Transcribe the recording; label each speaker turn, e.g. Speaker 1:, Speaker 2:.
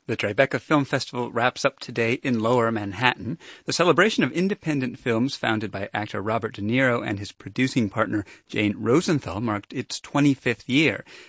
Speaker 1: The Tribeca Film Festival wraps up today in Lower Manhattan. The celebration of independent films founded by actor Robert De Niro and his producing partner Jane Rosenthal marked its 25th year.